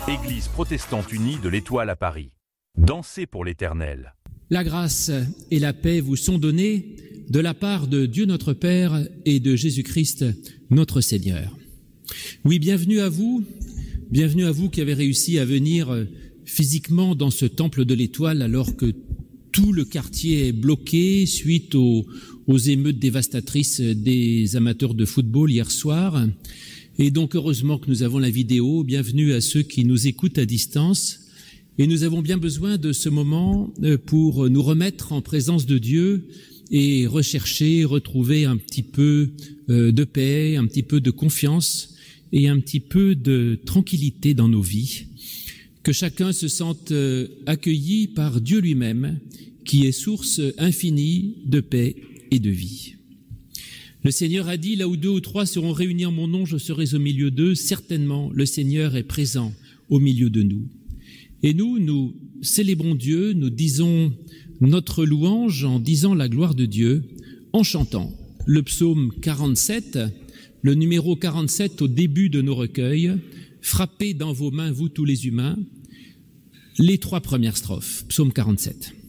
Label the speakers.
Speaker 1: Église protestante unie de l'Étoile à Paris. Dansez pour l'Éternel.
Speaker 2: La grâce et la paix vous sont données de la part de Dieu notre Père et de Jésus-Christ notre Seigneur. Oui, bienvenue à vous qui avez réussi à venir physiquement dans ce temple de l'Étoile alors que tout le quartier est bloqué suite aux émeutes dévastatrices des amateurs de football hier soir. Et donc heureusement que nous avons la vidéo. Bienvenue à ceux qui nous écoutent à distance. Et nous avons bien besoin de ce moment pour nous remettre en présence de Dieu et retrouver un petit peu de paix, un petit peu de confiance et un petit peu de tranquillité dans nos vies. Que chacun se sente accueilli par Dieu lui-même, qui est source infinie de paix et de vie. Le Seigneur a dit, là où 2 ou 3 seront réunis en mon nom, je serai au milieu d'eux. Certainement, le Seigneur est présent au milieu de nous. Et nous célébrons Dieu, nous disons notre louange en disant la gloire de Dieu, en chantant le psaume 47, le numéro 47 au début de nos recueils, frappez dans vos mains, vous tous les humains, les 3 premières strophes, psaume 47.